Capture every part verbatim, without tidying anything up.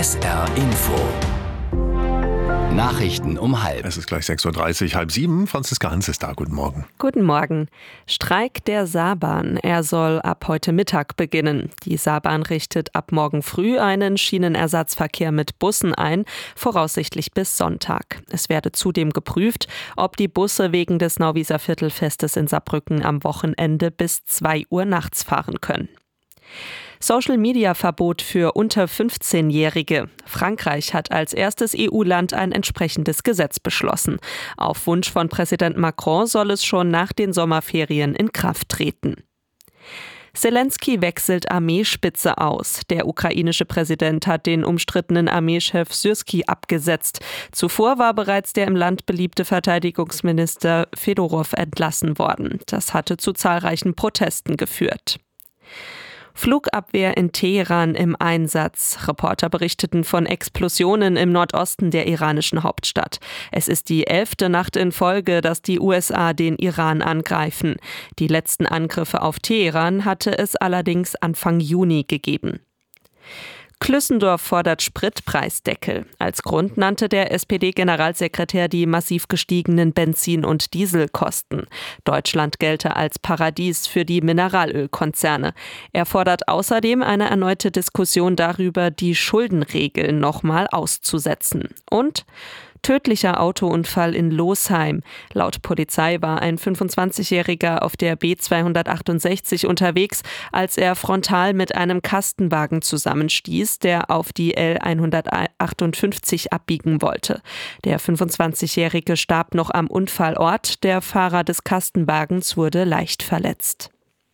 S R Info. Nachrichten um halb. Es ist gleich sechs Uhr dreißig, halb sieben. Franziska Hans ist da. Guten Morgen. Guten Morgen. Streik der Saarbahn. Er soll ab heute Mittag beginnen. Die Saarbahn richtet ab morgen früh einen Schienenersatzverkehr mit Bussen ein, voraussichtlich bis Sonntag. Es werde zudem geprüft, ob die Busse wegen des Nauwieser Viertelfestes in Saarbrücken am Wochenende bis zwei Uhr nachts fahren können. Social-Media-Verbot für unter fünfzehnjährige. Frankreich hat als erstes E U-Land ein entsprechendes Gesetz beschlossen. Auf Wunsch von Präsident Macron soll es schon nach den Sommerferien in Kraft treten. Selenskyj wechselt Armeespitze aus. Der ukrainische Präsident hat den umstrittenen Armeechef Syrskij abgesetzt. Zuvor war bereits der im Land beliebte Verteidigungsminister Fedorow entlassen worden. Das hatte zu zahlreichen Protesten geführt. Flugabwehr in Teheran im Einsatz. Reporter berichteten von Explosionen im Nordosten der iranischen Hauptstadt. Es ist die elfte Nacht in Folge, dass die U S A den Iran angreifen. Die letzten Angriffe auf Teheran hatte es allerdings Anfang Juni gegeben. Klüssendorf fordert Spritpreisdeckel. Als Grund nannte der S P D-Generalsekretär die massiv gestiegenen Benzin- und Dieselkosten. Deutschland gelte als Paradies für die Mineralölkonzerne. Er fordert außerdem eine erneute Diskussion darüber, die Schuldenregeln nochmal auszusetzen. Und tödlicher Autounfall in Losheim. Laut Polizei war ein fünfundzwanzigjähriger auf der B zweihundertachtundsechzig unterwegs, als er frontal mit einem Kastenwagen zusammenstieß, der auf die L hundertachtundfünfzig abbiegen wollte. Der fünfundzwanzigjährige starb noch am Unfallort, der Fahrer des Kastenwagens wurde leicht verletzt.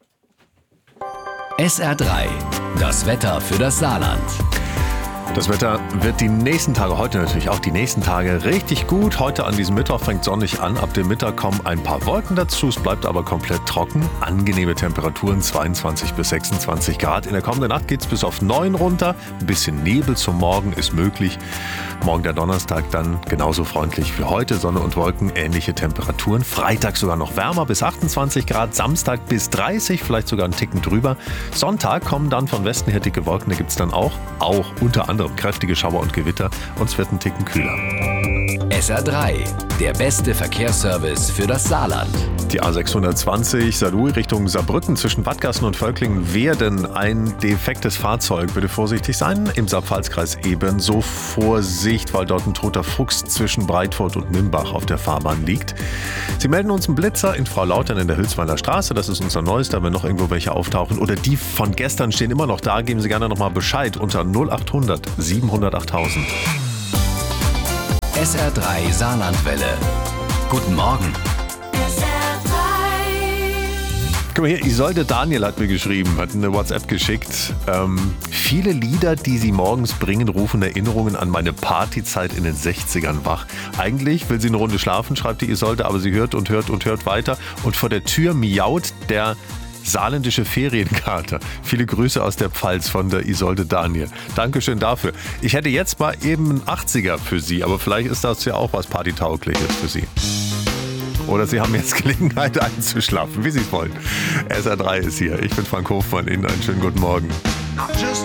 S R drei. Das Wetter für das Saarland. Das Wetter wird die nächsten Tage, heute natürlich auch die nächsten Tage, richtig gut. Heute an diesem Mittwoch fängt sonnig an. Ab dem Mittag kommen ein paar Wolken dazu. Es bleibt aber komplett trocken. Angenehme Temperaturen, zweiundzwanzig bis sechsundzwanzig Grad. In der kommenden Nacht geht es bis auf neun runter. Ein bisschen Nebel zum Morgen ist möglich. Morgen der Donnerstag dann genauso freundlich wie heute. Sonne und Wolken, ähnliche Temperaturen. Freitag sogar noch wärmer bis achtundzwanzig Grad. Samstag bis dreißig, vielleicht sogar einen Ticken drüber. Sonntag kommen dann von Westen her dicke Wolken. Da gibt es dann auch, auch unter anderem kräftige Schauer und Gewitter und es wird ein Ticken kühler. S R drei, der beste Verkehrsservice für das Saarland. Die A sechshundertzwanzig Saarlouis Richtung Saarbrücken zwischen Wattgassen und Völklingen werden ein defektes Fahrzeug. Bitte vorsichtig sein. Im Saar-Pfalz-Kreis ebenso Vorsicht, weil dort ein toter Fuchs zwischen Breitfurt und Mimbach auf der Fahrbahn liegt. Sie melden uns einen Blitzer in Frau Lautern in der Hülsweiler Straße. Das ist unser neuester. Wenn noch irgendwo welche auftauchen oder die von gestern stehen immer noch da, geben Sie gerne nochmal Bescheid unter null achthundert siebenhundert achttausend. S R drei Saarlandwelle. Guten Morgen. Guck mal hier, Isolde Daniel hat mir geschrieben, hat eine WhatsApp geschickt. Ähm, viele Lieder, die sie morgens bringen, rufen Erinnerungen an meine Partyzeit in den sechzigern wach. Eigentlich will sie eine Runde schlafen, schreibt die Isolde, aber sie hört und hört und hört weiter. Und vor der Tür miaut der saarländische Ferienkater. Viele Grüße aus der Pfalz von der Isolde Daniel. Dankeschön dafür. Ich hätte jetzt mal eben einen achtziger für Sie, aber vielleicht ist das ja auch was Partytaugliches für Sie. Oder Sie haben jetzt Gelegenheit einzuschlafen, wie Sie es wollen. S R drei ist hier. Ich bin Frank Hofmann. Ihnen einen schönen guten Morgen.